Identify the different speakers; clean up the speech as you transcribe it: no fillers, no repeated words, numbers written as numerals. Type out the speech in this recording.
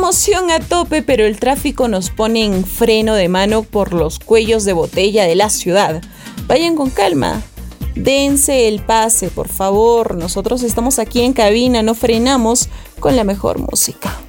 Speaker 1: emoción a tope, pero el tráfico nos pone en freno de mano por los cuellos de botella de la ciudad. Vayan con calma, dense el pase, por favor. Nosotros estamos aquí en cabina, no frenamos con la mejor música.